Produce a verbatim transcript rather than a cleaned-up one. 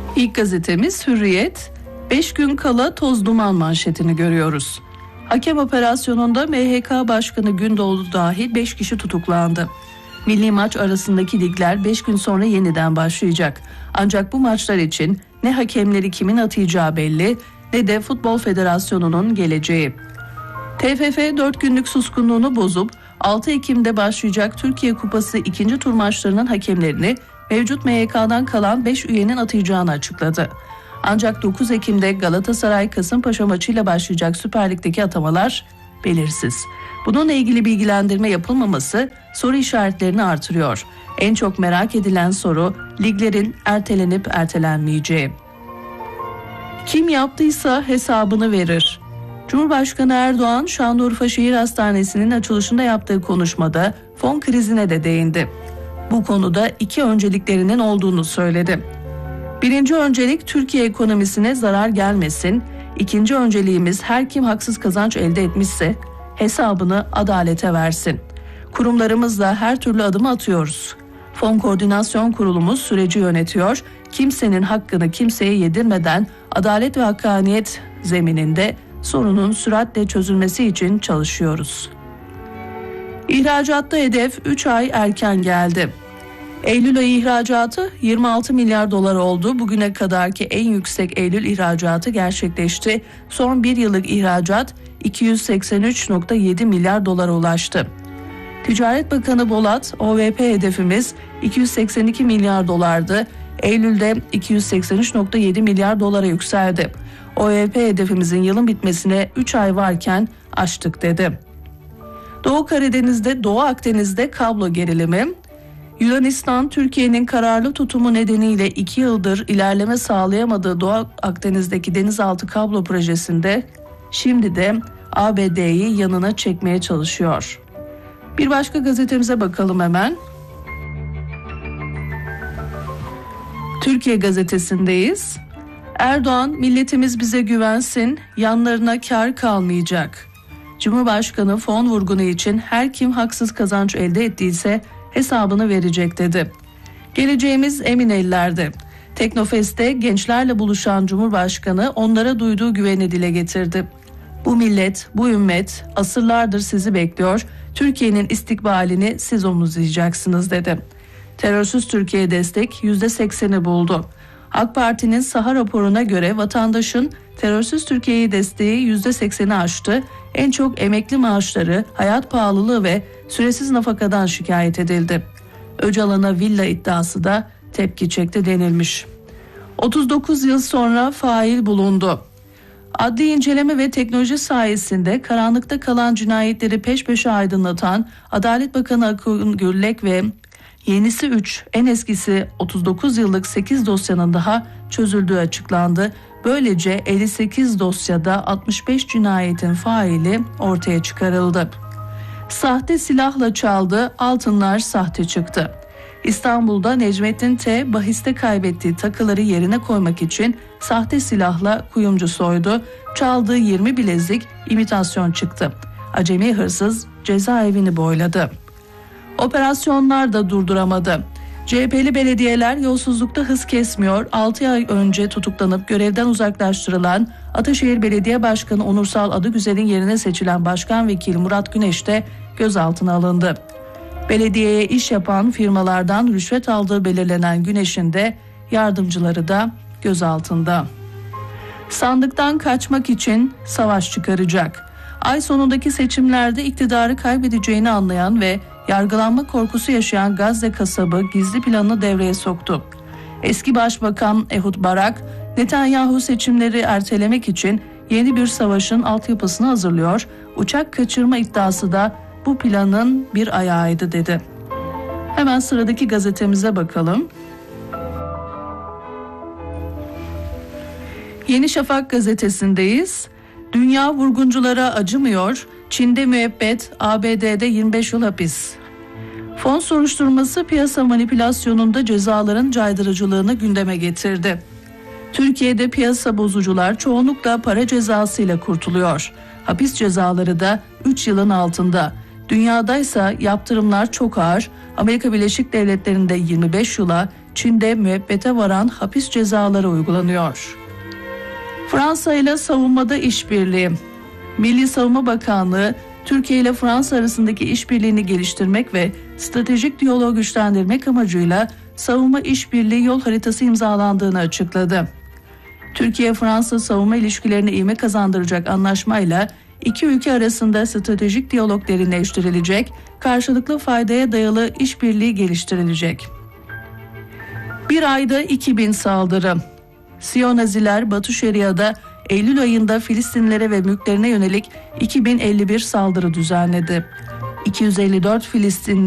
İlk gazetemiz Hürriyet. beş gün kala toz duman manşetini görüyoruz. Hakem operasyonunda M H K Başkanı Gündoğdu dahil beş kişi tutuklandı. Milli maç arasındaki ligler beş gün sonra yeniden başlayacak. Ancak bu maçlar için ne hakemleri kimin atayacağı belli, ne de Futbol Federasyonu'nun geleceği. T F F dört günlük suskunluğunu bozup altı Ekim'de başlayacak Türkiye Kupası ikinci tur maçlarının hakemlerini mevcut M H K'dan kalan beş üyenin atayacağını açıkladı. Ancak dokuz Ekim'de Galatasaray-Kasımpaşa maçıyla başlayacak Süper Lig'deki atamalar belirsiz. Bununla ilgili bilgilendirme yapılmaması soru işaretlerini artırıyor. En çok merak edilen soru liglerin ertelenip ertelenmeyeceği. Kim yaptıysa hesabını verir. Cumhurbaşkanı Erdoğan, Şanlıurfa Şehir Hastanesi'nin açılışında yaptığı konuşmada fon krizine de değindi. Bu konuda iki önceliklerinin olduğunu söyledi. Birinci öncelik Türkiye ekonomisine zarar gelmesin. İkinci önceliğimiz her kim haksız kazanç elde etmişse hesabını adalete versin. Kurumlarımızla her türlü adımı atıyoruz. Fon Koordinasyon Kurulumuz süreci yönetiyor. Kimsenin hakkını kimseye yedirmeden adalet ve hakkaniyet zemininde sorunun süratle çözülmesi için çalışıyoruz. İhracatta hedef üç ay erken geldi. Eylül ayı ihracatı yirmi altı milyar dolar oldu. Bugüne kadarki en yüksek Eylül ihracatı gerçekleşti. Son bir yıllık ihracat iki yüz seksen üç virgül yedi milyar dolara ulaştı. Ticaret Bakanı Bolat, O V P hedefimiz iki yüz seksen iki milyar dolardı. Eylül'de iki yüz seksen üç virgül yedi milyar dolara yükseldi. O V P hedefimizin yılın bitmesine üç ay varken aştık dedi. Doğu Karadeniz'de, Doğu Akdeniz'de kablo gerilimi. Yunanistan, Türkiye'nin kararlı tutumu nedeniyle iki yıldır ilerleme sağlayamadığı Doğu Akdeniz'deki denizaltı kablo projesinde şimdi de A B D'yi yanına çekmeye çalışıyor. Bir başka gazetemize bakalım hemen. Türkiye Gazetesi'ndeyiz. Erdoğan, milletimiz bize güvensin, yanlarına kar kalmayacak. Cumhurbaşkanı fon vurgunu için her kim haksız kazanç elde ettiyse hesabını verecek dedi. Geleceğimiz emin ellerde. Teknofest'te gençlerle buluşan Cumhurbaşkanı onlara duyduğu güveni dile getirdi. Bu millet, bu ümmet asırlardır sizi bekliyor. Türkiye'nin istikbalini siz omuzlayacaksınız dedi. Terörsüz Türkiye destek yüzde sekseni buldu. AK Parti'nin saha raporuna göre vatandaşın terörsüz Türkiye'yi desteği yüzde sekseni aştı. En çok emekli maaşları, hayat pahalılığı ve süresiz nafakadan şikayet edildi. Öcalan'a villa iddiası da tepki çekti denilmiş. otuz dokuz yıl sonra fail bulundu. Adli inceleme ve teknoloji sayesinde karanlıkta kalan cinayetleri peş peşe aydınlatan Adalet Bakanı Akın Gürlek ve yenisi üç, en eskisi otuz dokuz yıllık sekiz dosyanın daha çözüldüğü açıklandı. Böylece elli sekiz dosyada altmış beş cinayetin faili ortaya çıkarıldı. Sahte silahla çaldı, altınlar sahte çıktı. İstanbul'da Necmettin T. bahiste kaybettiği takıları yerine koymak için sahte silahla kuyumcu soydu. Çaldığı yirmi bilezik imitasyon çıktı. Acemi hırsız cezaevini boyladı. Operasyonlar da durduramadı. C H P'li belediyeler yolsuzlukta hız kesmiyor. altı ay önce tutuklanıp görevden uzaklaştırılan Ataşehir Belediye Başkanı Onursal Adıgüzel'in yerine seçilen Başkan Vekili Murat Güneş de gözaltına alındı. Belediyeye iş yapan firmalardan rüşvet aldığı belirlenen Güneş'in de yardımcıları da gözaltında. Sandıktan kaçmak için savaş çıkaracak. Ay sonundaki seçimlerde iktidarı kaybedeceğini anlayan ve yargılanma korkusu yaşayan Gazze kasabı gizli planını devreye soktu. Eski Başbakan Ehud Barak, Netanyahu seçimleri ertelemek için yeni bir savaşın altyapısını hazırlıyor, uçak kaçırma iddiası da bu planın bir ayağıydı dedi. Hemen sıradaki gazetemize bakalım. Yeni Şafak gazetesindeyiz. Dünya vurgunculara acımıyor, Çin'de müebbet, A B D'de yirmi beş yıl hapis. Fon soruşturması piyasa manipülasyonunda cezaların caydırıcılığını gündeme getirdi. Türkiye'de piyasa bozucular çoğunlukla para cezasıyla kurtuluyor. Hapis cezaları da üç yılın altında. Dünyadaysa yaptırımlar çok ağır. Amerika Birleşik Devletleri'nde yirmi beş yıla, Çin'de müebbete varan hapis cezaları uygulanıyor. Fransa ile savunmada işbirliği. Milli Savunma Bakanlığı, Türkiye ile Fransa arasındaki işbirliğini geliştirmek ve stratejik diyaloğu güçlendirmek amacıyla savunma işbirliği yol haritası imzalandığını açıkladı. Türkiye-Fransa savunma ilişkilerini ivme kazandıracak anlaşmayla iki ülke arasında stratejik diyalog derinleştirilecek, karşılıklı faydaya dayalı işbirliği geliştirilecek. Bir ayda iki bin saldırı. Siyonaziler Batı Şeria'da Eylül ayında Filistinlilere ve mülklerine yönelik iki bin elli bir saldırı düzenledi. iki yüz elli dört Filistinli